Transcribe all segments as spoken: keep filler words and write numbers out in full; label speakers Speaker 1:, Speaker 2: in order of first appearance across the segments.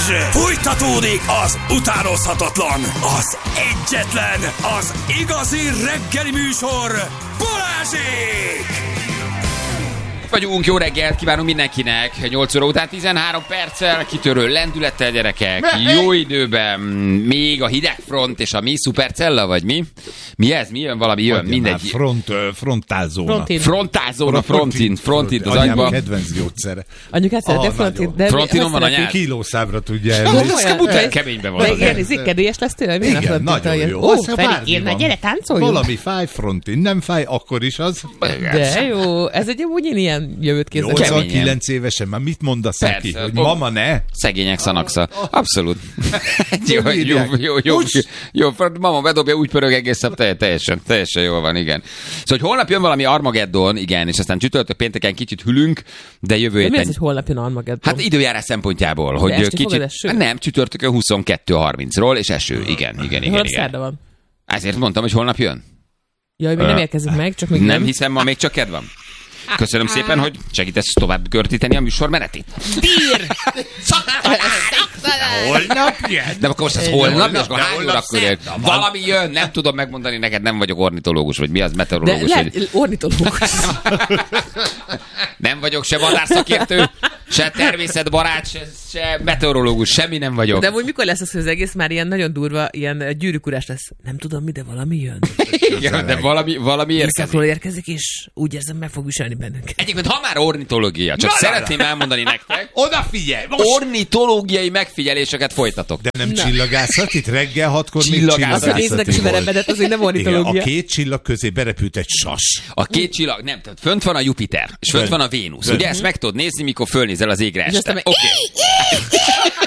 Speaker 1: Fújtatódik az utánozhatatlan, az egyetlen, az igazi reggeli műsor, Balázsék!
Speaker 2: Vagyunk, jó reggelt kívánunk mindenkinek. nyolc óra után tizenhárom perccel, kitörő lendülettel, gyerekek. Jó időben, még a hidegfront és a mi szupercella, vagy mi? Mi ez? Mi jön? Valami jön, mindegy.
Speaker 3: Front, frontálzóna.
Speaker 4: Frontin.
Speaker 2: Frontázóna, frontin, frontin az
Speaker 3: anyám
Speaker 2: agyba.
Speaker 3: kedvenc gyógyszere.
Speaker 4: Anyukát szereti a frontin. De
Speaker 2: Frontinon van anyád?
Speaker 3: Kilószámra tudja elni.
Speaker 2: Keményben van.
Speaker 4: De igen, izé, kedélyes lesz tőle? Milyen a
Speaker 3: Igen,
Speaker 4: frontin?
Speaker 3: nagyon jó.
Speaker 4: Ó,
Speaker 3: Aztán
Speaker 4: Feri,
Speaker 3: bármi
Speaker 4: én, na
Speaker 3: van.
Speaker 4: gyere, táncoljunk.
Speaker 3: Valami fáj, frontin. Nem fáj, akkor is az.
Speaker 4: De jó, ez egy amúgy én ilyen jövőt képzelem.
Speaker 3: nyolcvankilenc évesen, már mit mondasz
Speaker 2: Persze,
Speaker 3: neki? Hogy
Speaker 2: pont-
Speaker 3: mama ne?
Speaker 2: Szegények szanaksza. Abszolút. jó,
Speaker 3: Úgy
Speaker 2: jó,
Speaker 3: írják.
Speaker 2: jó, jó,
Speaker 3: Úgy-
Speaker 2: jó, jó, mama bedobja, úgy pörög egész nap, te- teljesen, teljesen jól van, igen. Szóval, hogy holnap jön valami Armageddon, igen, és aztán csütörtök pénteken kicsit hülünk, de jövő
Speaker 4: De mi ez,
Speaker 2: héten...
Speaker 4: hogy holnap jön Armageddon?
Speaker 2: Hát időjárás szempontjából, hogy
Speaker 4: esti fog
Speaker 2: kicsit...
Speaker 4: az eső?
Speaker 2: Nem, csütörtökön huszonkettő harmincról, és eső, igen, igen, igen,
Speaker 4: holnap
Speaker 2: igen.
Speaker 4: szerda van.
Speaker 2: Ezért mondtam, hogy holnap jön.
Speaker 4: Jaj, még nem érkezik meg, csak még
Speaker 2: Nem
Speaker 4: nem.
Speaker 2: hiszem, ma még csak kedv van. Köszönöm szépen, hogy segítesz tovább görtíteni a műsor menetét.
Speaker 4: Bír!
Speaker 3: Holnap jön?
Speaker 2: De akkor most ez holnap, és akkor hány órakor jön? Valami jön, nem tudom megmondani neked, nem vagyok ornitológus, vagy mi az,
Speaker 4: De
Speaker 2: meteorológus.
Speaker 4: le,
Speaker 2: Vagy...
Speaker 4: ornitológus.
Speaker 2: Nem vagyok se madárszakértő, se természetbarát, se, se meteorológus, semmi nem vagyok.
Speaker 4: De amúgy mikor lesz az, hogy az egész már ilyen nagyon durva, ilyen gyűrűkurás lesz? Nem tudom mi, de valami jön.
Speaker 2: Igen, de valami, valami érkezik.
Speaker 4: Északról érkezik, és úgy érzem, meg fog viselni bennünket.
Speaker 2: Egyébként, ha már ornitológia, csak
Speaker 3: Na, na,
Speaker 2: szeretném elmondani nektek,
Speaker 3: Oda figyelj! Most!
Speaker 2: ornitológiai megfigyeléseket folytatok.
Speaker 3: De nem csillagászat, itt reggel hatkor még
Speaker 2: Csillagászat.
Speaker 4: Az, hogy néznek
Speaker 3: csillagászati
Speaker 4: is
Speaker 3: volt.
Speaker 4: verebedet, az, hogy nem
Speaker 3: Igen,
Speaker 4: ornitológia.
Speaker 3: a két csillag közé berepült egy sas.
Speaker 2: A két csillag, nem, tehát fönt van a Jupiter, és fönt van a Vénusz.
Speaker 3: Fönt.
Speaker 2: Ugye ezt meg tudod nézni, mikor fölnézel az égre
Speaker 4: És aztán
Speaker 2: este.
Speaker 4: meg-
Speaker 2: Oké.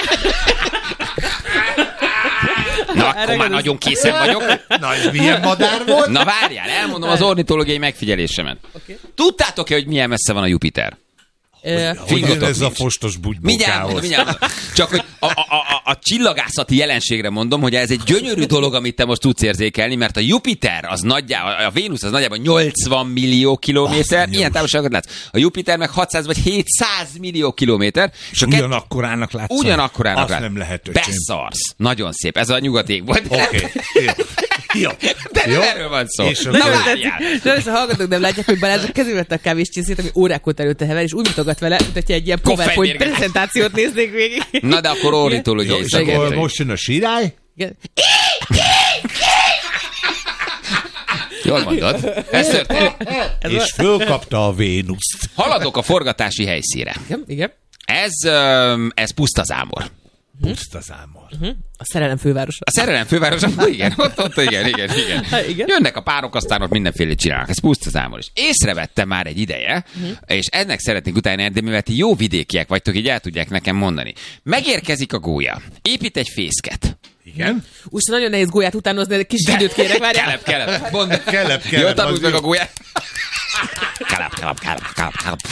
Speaker 2: Na, akkor már nagyon készen vagyok.
Speaker 3: Na, és milyen madár volt?
Speaker 2: Na várjál, elmondom az ornitológiai megfigyelésemet. Tudtátok-e, hogy milyen messze van a Jupiter?
Speaker 4: Ö,
Speaker 3: Hogy jön ez a
Speaker 2: nincs.
Speaker 3: fostos
Speaker 2: Mindjárt
Speaker 3: bugybokához?
Speaker 2: mondom, mindjárt mondom. Csak hogy a, a, a, a csillagászati jelenségre mondom, hogy ez egy gyönyörű dolog, amit te most tudsz érzékelni, mert a Jupiter, az nagyjából, a Vénusz az nagyjából nyolcvan millió kilométer,
Speaker 3: Azt
Speaker 2: ilyen távolságot látsz. A Jupiter meg hatszáz vagy hétszáz millió kilométer. És a kett-
Speaker 3: Ugyanakkorának látszol?
Speaker 2: Ugyanakkorának
Speaker 3: Azt
Speaker 2: lát.
Speaker 3: nem lehet, öcsém.
Speaker 2: Beszarsz. Nagyon szép. Ez a nyugaték volt.
Speaker 3: Oké, jó. Jó.
Speaker 2: De nem
Speaker 3: Jó.
Speaker 2: erről van szó.
Speaker 3: És
Speaker 2: Na
Speaker 3: akkor-
Speaker 2: várjál.
Speaker 4: De ezt a hallgatók nem látják, hogy Balázs a kezébe vette a kávéscsészét, ami órák óta előtte hever, és úgy mutogat vele, mint hogyha egy ilyen PowerPoint
Speaker 2: Koffeinmérget.
Speaker 4: prezentációt néznék végig.
Speaker 2: Na de akkor ornitológiai
Speaker 3: És akkor
Speaker 2: szakértői.
Speaker 3: most jön a sirály?
Speaker 4: Igen.
Speaker 2: Jól mondod. Ez történik.
Speaker 3: És fölkapta a Vénuszt.
Speaker 2: Haladok a forgatási helyszínre.
Speaker 4: Igen, igen.
Speaker 2: Ez, öm, ez Pusztazámor.
Speaker 3: Pusztazámor.
Speaker 4: A szerelem fővárosa.
Speaker 2: A szerelem fővárosa, igen, ott, ott, igen, igen, igen.
Speaker 4: Hát, igen.
Speaker 2: Jönnek a párok, aztán ott mindenféle csinálnak. Ez Pusztazámor. És észrevettem már egy ideje,
Speaker 4: Uh-huh.
Speaker 2: és ennek szeretnénk utána, de mivel ti jó vidékiek vagytok, így el tudják nekem mondani. Megérkezik a gólya, épít egy fészket.
Speaker 3: Igen?
Speaker 4: Úgy nagyon nehéz gólyát utánozni, de kis időt kérek, várjál.
Speaker 2: Kelep, kelep. Mondd.
Speaker 3: Kelep,
Speaker 2: Jól
Speaker 3: kelep.
Speaker 2: tanulj
Speaker 3: az
Speaker 2: meg
Speaker 3: jó.
Speaker 2: a gólyát. Kelep, kelep, kelep, kelep, kelep.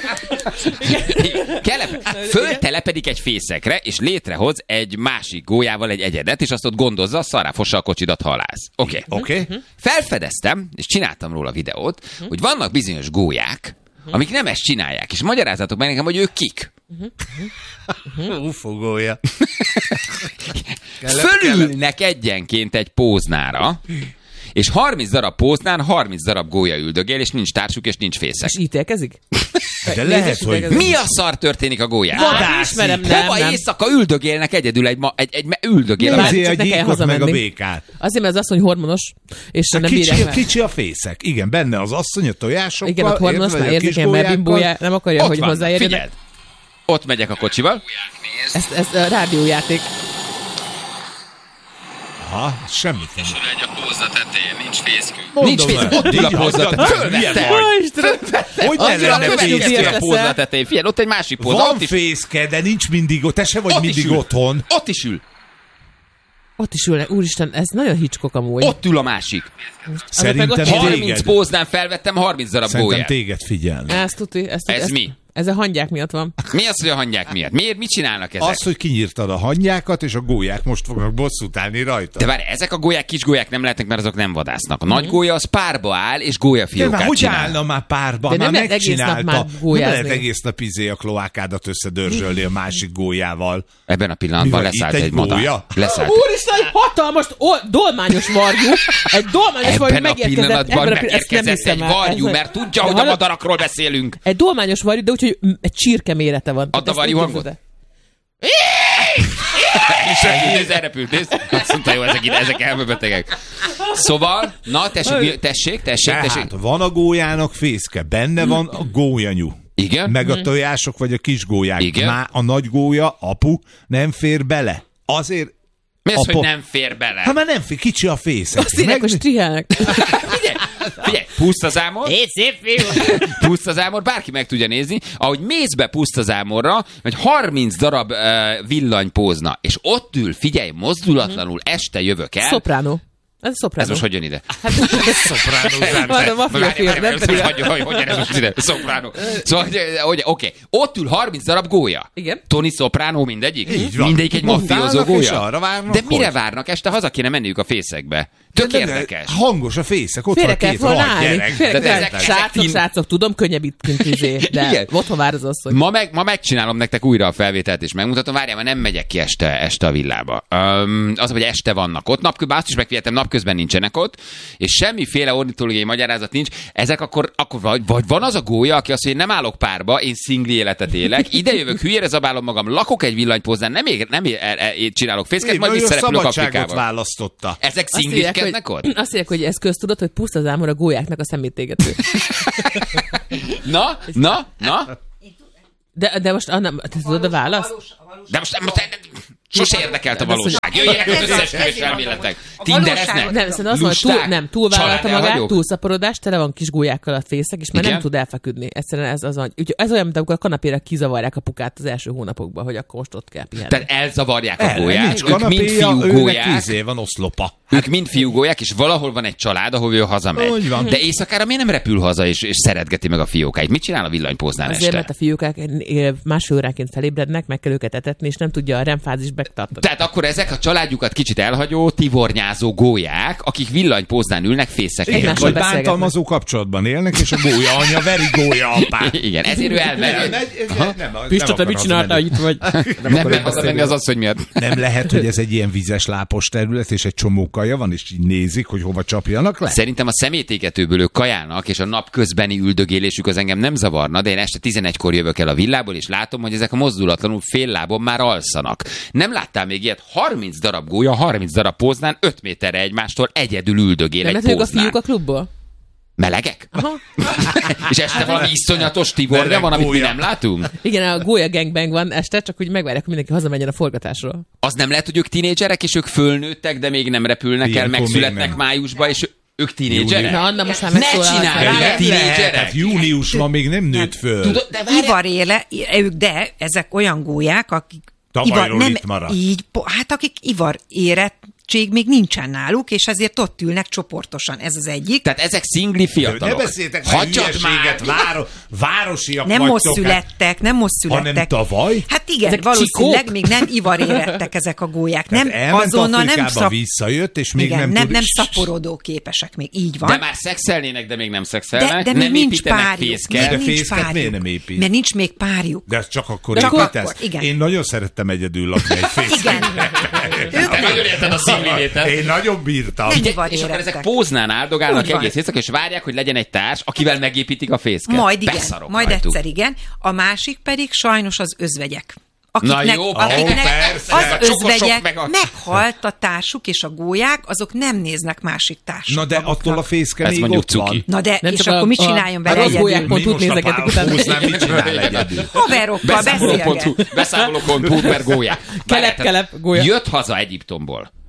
Speaker 2: Kelep. Föltelepedik egy fészekre, és létrehoz egy másik gólyával egy egyedet, és azt ott gondozza, szarrá fossa a kocsidat, halász. Oké. Okay.
Speaker 3: Oké.
Speaker 2: Felfedeztem, és csináltam róla videót, hogy vannak bizonyos gólyák, amik nem ezt csinálják, és magyarázzatok meg nekem, hogy ők kik.
Speaker 3: Ufogója.
Speaker 2: Fölülnek egyenként egy póznára, és harminc darab póznán harminc darab gólya üldögél, és nincs társuk, és nincs fészek.
Speaker 4: És ítélkezik?
Speaker 3: De lehet,
Speaker 4: Nézés
Speaker 3: hogy...
Speaker 4: ítélkezik.
Speaker 2: Mi a szar történik a gólyán?
Speaker 4: Vadászik. Ismerem, nem,
Speaker 2: Hova
Speaker 4: nem.
Speaker 2: éjszaka üldögélnek egyedül egy, ma, egy, egy üldögél.
Speaker 4: Várj,
Speaker 3: Nézzél a
Speaker 4: csak ne kell
Speaker 3: gyíkot meg a
Speaker 4: hazamenni.
Speaker 3: békát.
Speaker 4: Azért, mert az asszony hormonos, és nem bírják
Speaker 3: Kicsi,
Speaker 4: meg.
Speaker 3: kicsi a fészek. Igen, benne az asszony a tojásokkal.
Speaker 4: Igen, ott hormonos,
Speaker 3: érted,
Speaker 4: már
Speaker 3: vagy a
Speaker 4: érzik,
Speaker 3: kis
Speaker 4: ilyen
Speaker 3: gólyákkal.
Speaker 4: melbimbója, nem akarja,
Speaker 2: Ott
Speaker 4: hogy
Speaker 2: vannak,
Speaker 4: hozzáérjenek.
Speaker 2: figyeld. Ott megyek a kocsival.
Speaker 4: Ez, ez a rádiójáték.
Speaker 3: Aha, semmit nem.
Speaker 2: Egy a pózna tetején, nincs fészkünk.
Speaker 3: Mondom
Speaker 2: Nincs fészkünk,
Speaker 3: el.
Speaker 2: ott ül a
Speaker 3: Így
Speaker 2: pózna
Speaker 3: hagyjad
Speaker 2: tetején.
Speaker 3: meg, milyen
Speaker 2: Fölvette.
Speaker 3: vagy? Hogy ne
Speaker 2: Annyira
Speaker 3: lenne
Speaker 2: következő
Speaker 3: fészke?
Speaker 2: a pózna tetején. Figyelj, ott egy másik pózna.
Speaker 3: Van
Speaker 2: Ott is,
Speaker 3: fészke, de nincs mindig ott. Te se vagy
Speaker 2: ott is
Speaker 3: mindig
Speaker 2: ül.
Speaker 3: otthon.
Speaker 2: Ott is ül.
Speaker 4: Ott is ülnek. Úristen, ez nagyon Hitchcock amúgy.
Speaker 2: Ott ül a másik.
Speaker 3: Szerintem
Speaker 4: ott-
Speaker 2: harminc
Speaker 3: téged.
Speaker 2: póznán felvettem harminc darab
Speaker 3: Szerintem
Speaker 2: gólyát.
Speaker 3: téged figyelnek.
Speaker 4: Ezt tuti, ezt tuti,
Speaker 2: Ez
Speaker 4: ezt...
Speaker 2: mi?
Speaker 4: Ez a hangyák miatt van.
Speaker 2: Mi az, hogy a hangyák miatt? Miért? Mit csinálnak ezek?
Speaker 3: Az, hogy kinyírtad a hangyákat, és a gólyák most fognak bosszút állni rajta.
Speaker 2: De várj, ezek a gólyák kis gólyák nem lehetnek, mert azok nem vadásznak. A nagy gólya az párba áll, és
Speaker 3: De
Speaker 2: gólyafiókát
Speaker 3: már hogy
Speaker 2: csinál.
Speaker 3: állna már párba?
Speaker 4: De nem
Speaker 3: már
Speaker 4: lehet egész nap
Speaker 3: megcsinálta.
Speaker 4: már
Speaker 3: Nem
Speaker 4: gólyázni.
Speaker 3: lehet egész nap izé a kloákádat összedörzsölni a másik gólyával.
Speaker 2: Ebben a pillanatban
Speaker 3: Mi van,
Speaker 2: leszállt
Speaker 3: itt egy
Speaker 2: egy madár.
Speaker 3: gólya?
Speaker 2: Leszállt.
Speaker 4: Úristen, egy hatalmas o- dolmányos varjú. Egy dolmányos varjú
Speaker 2: Ebben a
Speaker 4: megérkezett.
Speaker 2: pillanatban
Speaker 4: ebben a pillanatban- ezt nem
Speaker 2: megérkezett egy
Speaker 4: hiszem el.
Speaker 2: varjú,
Speaker 4: Ez-
Speaker 2: mert tudja,
Speaker 4: De
Speaker 2: hogy a
Speaker 4: hallod?
Speaker 2: madarakról beszélünk.
Speaker 4: Egy dolmányos varjú, de úgy, hogy egy csirke mérete van.
Speaker 2: Add a
Speaker 4: Ezt
Speaker 2: varjú
Speaker 4: úgy
Speaker 2: hangot.
Speaker 4: képzeld
Speaker 2: És repült, nézd, elrepült, nézd. Azt mondta, jó, ezek, ide, ezek elmebetegek. Szóval, na, tessék, mi- tessék, tessék, tessék.
Speaker 3: Tehát van a gólyának fészke, benne van a gólyanyú.
Speaker 2: Igen?
Speaker 3: Meg a tojások, vagy a kis gólyák.
Speaker 2: Igen.
Speaker 3: Már a nagy gólya, apu, nem fér bele. Azért...
Speaker 2: Mi az,
Speaker 3: Apa-
Speaker 2: hogy nem fér bele?
Speaker 3: Hát már nem fér, kicsi a fészek.
Speaker 4: Azt írják, hogy strihelnek.
Speaker 2: Figyelj, figyelj, pusztazámor,
Speaker 4: Hé, szép fiú!
Speaker 2: pusztazámor, bárki meg tudja nézni, ahogy mész be pusztazámorra, hogy harminc darab uh, villany pózna, és ott ül, figyelj, mozdulatlanul, este jövök el.
Speaker 4: Szopránó. Ez a
Speaker 2: Ez
Speaker 4: szopránó.
Speaker 2: most hogy jön ide?
Speaker 3: Szopránó
Speaker 4: Van a mafia film, nem pedig a...
Speaker 2: Hogy, hogy, hogy jön ez most ide? Szopránó. Szóval, hogy, hogy, oké, ott ül harminc darab gólya.
Speaker 4: Igen.
Speaker 2: Tony Soprano mindegyik?
Speaker 3: Így van.
Speaker 2: Mindegyik egy mafiózó
Speaker 3: Montálnak, és
Speaker 2: gólya?
Speaker 3: arra várnak,
Speaker 2: De mire
Speaker 3: hogy?
Speaker 2: várnak? Este haza kéne menniük a fészekbe. Tök
Speaker 3: De- de-
Speaker 2: érdekes.
Speaker 3: Hangos a fészek, ott
Speaker 4: Félre
Speaker 3: van a
Speaker 4: kellett
Speaker 3: két
Speaker 4: volna
Speaker 3: rohadt
Speaker 4: állni.
Speaker 3: gyerek.
Speaker 4: Félre
Speaker 2: De
Speaker 4: kellett.
Speaker 2: ezek- ezek
Speaker 4: Srácok,
Speaker 2: tin-
Speaker 4: srácok, tudom, könnyebb itt kint izé, de
Speaker 2: Igen.
Speaker 4: otthon vár az asszony.
Speaker 2: Ma, meg, ma megcsinálom nektek újra a felvételt, és megmutatom. Várjál, mert nem megyek ki este, este a villába. Um, az, hogy este vannak ott. Napközben azt is megfigyeltem, napközben nincsenek ott, és semmiféle ornitológiai magyarázat nincs. Ezek akkor, akkor vagy, vagy van az a gólya, aki azt mondja, hogy nem állok párba, én szingli életet élek, ide jövök, hülyére zabálom magam, lakok egy villanypóznán, nem, ér, nem ér, er, er, csinálok fészket,
Speaker 3: Én
Speaker 2: majd
Speaker 3: nagyon
Speaker 2: visszarepülök
Speaker 3: szabadságot
Speaker 2: Afrikába.
Speaker 3: választotta.
Speaker 2: Ezek
Speaker 4: Azt írják,
Speaker 2: szingliskednek
Speaker 4: hogy,
Speaker 2: ott?
Speaker 4: azt írják, hogy ez köztudott, hogy pusztazámor a gólyáknak a szemétégető.
Speaker 2: Na, na, na.
Speaker 4: De, de most Anna, te tudod a választ?
Speaker 2: De most most- sose érdekelt a valóság. Jöjjenek az összeesküvés elméletek. Tindereznek?
Speaker 4: Nem, szerintem azt mondja, hogy túl,
Speaker 2: Lusták?
Speaker 4: nem, túlvállalta magát,
Speaker 2: Családelhagyók?
Speaker 4: túlszaporodás, tele van kis gólyákkal a fészek, és már
Speaker 2: Igen?
Speaker 4: nem tud elfeküdni. Egyszerűen ez az, úgy, ez olyan, mint amikor a kanapéra kizavarják apukát az első hónapokban, hogy akkor most ott kell pihenni.
Speaker 2: Tehát elzavarják a
Speaker 3: El,
Speaker 2: gólyát,
Speaker 3: nincs
Speaker 2: ők mind
Speaker 3: kanapéja,
Speaker 2: fiú
Speaker 3: őnek
Speaker 2: gólyák,
Speaker 3: izé van oszlopa.
Speaker 2: ők mind fiú gólyák, és valahol van egy család, ahol ő hazamegy.
Speaker 3: Úgy van.
Speaker 2: De éjszakára miért nem repül haza, és, és szeretgeti meg a fiókáit? Mit csinál a villanypóznán
Speaker 4: Azért,
Speaker 2: este?
Speaker 4: mert a fiúkák eh, másfél óránként felébrednek, meg kell őket etetni, és nem tudja a remfázis megtartani.
Speaker 2: Tehát akkor ezek a családjukat kicsit elhagyó, tivornyázó gólyák, akik villanypóznán ülnek fészekkel.
Speaker 4: Egymással
Speaker 3: Vagy
Speaker 4: beszélgetnek.
Speaker 3: bántalmazó kapcsolatban élnek, és a gólya anya veri gólya apát.
Speaker 2: Igen, ezért ő elmegy.
Speaker 4: Pista, te mit csináltál, hogy itt vagy?
Speaker 2: Nem, nem megy hazamenni az az, hogy miért.
Speaker 3: Nem lehet, hogy ez egy ilyen vízes lápos terület, és egy csomó kaja van, és így nézik, hogy hova csapjanak le?
Speaker 2: Szerintem a szemétégetőből ők kajálnak, és a nap közbeni üldögélésük az engem nem zavarna, de én este tizenegykor jövök el a villából, és látom, hogy ezek a mozdulatlanul fél lábon már alszanak. Nem láttál még ilyet? harminc darab gólya, harminc darab póznán, öt méterre egymástól egyedül üldögél
Speaker 4: Nem
Speaker 2: egy
Speaker 4: lehet, hogy a
Speaker 2: póznán.
Speaker 4: fiúk a klubból?
Speaker 2: Melegek?
Speaker 4: Aha.
Speaker 2: És este valami iszonyatos tivorga
Speaker 3: Meleg
Speaker 2: van, amit mi
Speaker 3: gólya.
Speaker 2: nem látunk?
Speaker 4: Igen, a gólya gangbang van este, csak úgy megvárják, hogy mindenki hazamenjen a forgatásról.
Speaker 2: Az nem lehet, hogy ők tinédzserek, és ők fölnőttek, de még nem repülnek el,
Speaker 3: Ilyenkor még
Speaker 2: megszületnek
Speaker 3: nem.
Speaker 2: májusba, és ők tinédzserek?
Speaker 4: Na, Anna most már
Speaker 2: Ne
Speaker 4: megszólalt.
Speaker 2: csinálj!
Speaker 4: Rá-
Speaker 2: Lehet, tínédzserek?
Speaker 3: Lehet, júniusban még nem nőtt föl.
Speaker 2: Tudod, de várjál,
Speaker 5: Ivar éle, ők, de ezek olyan gólyák, akik
Speaker 3: Tavalyról
Speaker 5: nem,
Speaker 3: itt maradt.
Speaker 5: így, po- hát akik ivar érettség még nincsen náluk, és ezért ott ülnek csoportosan. Ez az egyik.
Speaker 2: tehát ezek szingli
Speaker 3: Ne
Speaker 2: fiatalok.
Speaker 3: beszéltek már
Speaker 2: Hagyjad
Speaker 3: hülyeséget,
Speaker 2: már!
Speaker 3: váro, városiak
Speaker 5: nem most
Speaker 3: vagytok, hát.
Speaker 5: születtek, nem most születtek.
Speaker 3: Hanem tavaly?
Speaker 5: Hát igen,
Speaker 4: Ezek
Speaker 5: valószínűleg
Speaker 4: csikók?
Speaker 5: még nem ivar érettek ezek a gólyák. Nem,
Speaker 3: Tehát elment
Speaker 5: azonnal nem,
Speaker 3: Afrikába,
Speaker 5: szap,
Speaker 3: visszajött, és még
Speaker 5: igen,
Speaker 3: nem,
Speaker 5: nem,
Speaker 3: tud...
Speaker 5: nem szaporodó képesek még. Így van.
Speaker 2: De már szexelnének, de még nem szexelnek.
Speaker 5: de, de még
Speaker 2: nem
Speaker 5: nincs
Speaker 2: építenek
Speaker 5: párjuk.
Speaker 2: fészket.
Speaker 3: De
Speaker 5: Még nincs
Speaker 3: fészket
Speaker 5: párjuk.
Speaker 3: miért nem épít?
Speaker 5: Mert nincs még párjuk.
Speaker 3: De ez csak akkor
Speaker 5: Csak
Speaker 3: építesz?
Speaker 5: akkor, igen.
Speaker 3: Én nagyon szerettem egyedül lakni egy fészket.
Speaker 5: Igen. Ők
Speaker 2: Te
Speaker 5: nem.
Speaker 2: nagyon érted a szingli
Speaker 3: Én nagyon bírtam.
Speaker 5: Nem.
Speaker 2: Ugye,
Speaker 5: Ivar
Speaker 2: és akkor
Speaker 5: érettek.
Speaker 2: ezek póznán áldogálnak
Speaker 5: Úgy van.
Speaker 2: egész éjszaka, és várják, hogy legyen egy társ, akivel megépítik a fészket.
Speaker 5: Majd igen,
Speaker 2: Beszarok
Speaker 5: majd
Speaker 2: rajtuk.
Speaker 5: egyszer igen. A másik pedig sajnos az özvegyek.
Speaker 2: Na
Speaker 5: Akiknek,
Speaker 2: jó,
Speaker 5: akiknek
Speaker 3: persze.
Speaker 5: az
Speaker 2: A csokosok
Speaker 5: özvegyek
Speaker 2: meg a-
Speaker 5: meghalt a társuk, és a gólyák, azok nem néznek másik társuk.
Speaker 3: Na de
Speaker 5: maguknak.
Speaker 3: attól a fészke
Speaker 2: Ez
Speaker 3: még
Speaker 2: mondjuk
Speaker 3: ott
Speaker 2: cuki.
Speaker 3: van.
Speaker 5: Na de,
Speaker 4: Nem
Speaker 5: és
Speaker 4: csak
Speaker 5: akkor
Speaker 4: a-
Speaker 5: mit
Speaker 4: a-
Speaker 5: csináljon
Speaker 4: a
Speaker 5: vele
Speaker 4: rossz gólyák
Speaker 5: egyedül?
Speaker 4: pont úgy
Speaker 3: Mi most
Speaker 4: nézegetik
Speaker 3: a
Speaker 4: utána.
Speaker 3: póznál mit csinál egyedül?
Speaker 5: Haverokkal
Speaker 2: Beszámoló pont hu,
Speaker 5: beszélget.
Speaker 2: beszámoló pont hu per gólyák.
Speaker 4: Kelep, kelep, gólya.
Speaker 2: Jött haza Egyiptomból.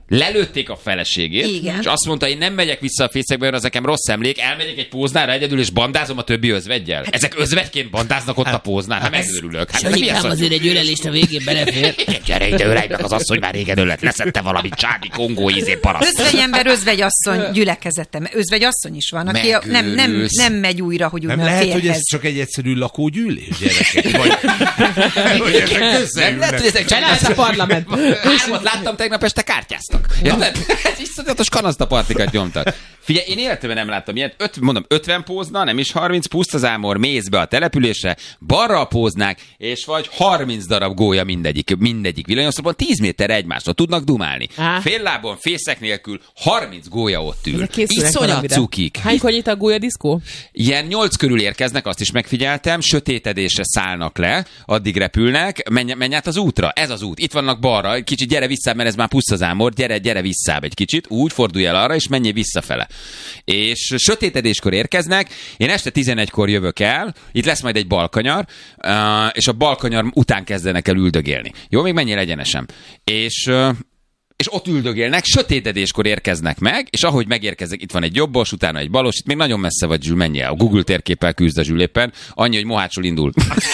Speaker 2: lelőtték a feleségét,
Speaker 5: Igen.
Speaker 2: és azt mondta, én nem megyek vissza a fészekbe, mert az nekem rossz emlék, elmegyek egy póznára egyedül, és bandázom a többi özvegyel. Hát, ezek özvegyként bandáznak ott a póznán, hát megőrülök. Hát,
Speaker 4: mi az, azért egy ölelést a végén belefér.
Speaker 2: Gyere ide, ölej meg az asszony, már régen ölet, leszette valami csádi kongó ízén paraszt.
Speaker 5: Özvegyember, özvegyasszony gyülekezete. Özvegyasszony is van, aki a, nem, nem, nem megy újra, hogy úgy
Speaker 3: Nem
Speaker 5: a
Speaker 3: lehet,
Speaker 5: férhez.
Speaker 3: hogy ez csak egy egyszerű lakógyűlés, gyerekek? Vagy, hogy ezek
Speaker 2: Nem
Speaker 3: összeülnek.
Speaker 2: lehet, hogy ezek
Speaker 4: Csinálsz a parlament.
Speaker 2: Hármat láttam tegnap este, kártyáztak. Érted? Ez iszonyatos kanasztapartikat nyomtak. Figyelj, én életemben nem láttam ilyet. Öt, mondom, ötven pózna, nem is harminc, pusztazámor mész be a településre, balra a póznák, és vagy harminc darab gólya mindegyik, mindegyik villanyoszlopon, tíz méter egymásra tudnak dumálni.
Speaker 4: Á.
Speaker 2: Fél lábon, fészek nélkül, harminc gólya ott ül.
Speaker 4: Ezek készülnek
Speaker 2: Iszonyat
Speaker 4: valamire.
Speaker 2: cukik.
Speaker 4: Hánykor nyit a gólyadiszkó?
Speaker 2: Ilyen nyolc körül érkeznek, azt is megfigyeltem, sötétedésre szállnak le, addig repülnek, menj, menj át az útra, ez az út, itt vannak balra, kicsit gyere vissza, mert ez már pusztazámor, gyere, gyere vissza egy kicsit, úgy fordulj el arra, és menjél visszafele. És sötétedéskor érkeznek, én este tizenegykor jövök el, itt lesz majd egy balkanyar, és a balkanyar után kezdenek el üldögélni. Jó, még menjél egyenesen. És... és ott üldögélnek, sötétedéskor érkeznek meg, és ahogy megérkeznek, itt van egy jobbos, utána egy balos, itt még nagyon messze vagy, Zsül, menjél. A Google térképpel küzd a Zsül éppen, annyi, hogy Mohácsról indul.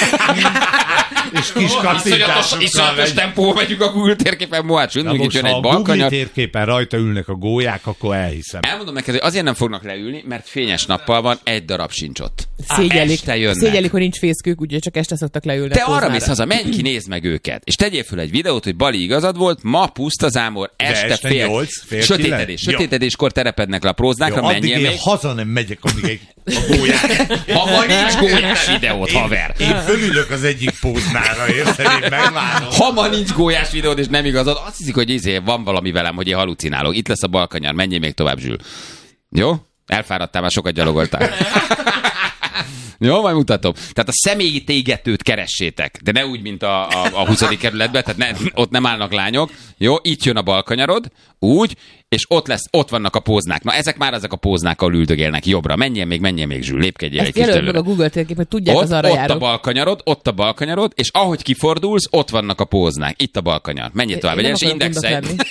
Speaker 3: És kis
Speaker 2: Iszonyatos,
Speaker 3: kattintásokkal
Speaker 2: iszonyatos
Speaker 3: megy.
Speaker 2: tempó megyünk a Google térképen Mohácsról,
Speaker 3: Na
Speaker 2: indul, itt
Speaker 3: most,
Speaker 2: jön
Speaker 3: ha
Speaker 2: egy
Speaker 3: a Google
Speaker 2: balkanyar.
Speaker 3: térképen rajta ülnek a gólyák, akkor elhiszem.
Speaker 2: Elmondom neked, hogy azért nem fognak leülni, mert fényes nappal van, egy darab sincs ott.
Speaker 4: Szégyelik.
Speaker 2: Este jönnek.
Speaker 4: Szégyelik, hogy nincs fészkük, úgyhogy csak este szoktak leülni.
Speaker 2: Te
Speaker 4: a
Speaker 2: arra
Speaker 4: póznára.
Speaker 2: mész haza, menj ki, nézd meg őket. És tegyél föl egy videót, hogy Bali igazad volt, ma pusztazámor, este,
Speaker 3: este
Speaker 2: fél,
Speaker 3: nyolc, fél
Speaker 2: sötétedés.
Speaker 3: kilenc.
Speaker 2: Sötétedéskor terepednek le a próznákra,
Speaker 3: Jó, addig
Speaker 2: menjél
Speaker 3: én
Speaker 2: még.
Speaker 3: haza nem megyek, amíg egy a gólyák.
Speaker 2: Ha ma nincs gólyás videót, haver.
Speaker 3: Én fölülök az egyik póznára, érted? Én megvárom.
Speaker 2: Ha ma nincs gólyás videód, és nem igazad, azt hiszik, hogy izé, van valami velem, hogy én halucinálok. Itt lesz a balkanyar, menjél még tovább, Zsül. Jó? Elfáradtál, már sokat gyalogoltál. Jó, majd mutatom. Tehát a személyi tégetőt keressétek, de ne úgy, mint a, a, a huszadik kerületben, tehát ne, ott nem állnak lányok. Jó, itt jön a balkanyarod, úgy, és ott lesz, ott vannak a póznák. Na, ezek már ezek a póznák, ahol üldögélnek jobbra. Menjél még, menjél még, Zsül, lépkedjél egy
Speaker 4: Ezt
Speaker 2: kis
Speaker 4: jelöld meg
Speaker 2: előre.
Speaker 4: a Google térkép, hogy tudják
Speaker 2: Ott,
Speaker 4: az arra
Speaker 2: ott a
Speaker 4: járók.
Speaker 2: balkanyarod, ott a balkanyarod, és ahogy kifordulsz, ott vannak a póznák. Itt a balkanyar. Menjél
Speaker 4: Én
Speaker 2: tovább,
Speaker 4: nem
Speaker 2: egyenes
Speaker 4: akarok gondok
Speaker 2: indexelj.
Speaker 4: lenni.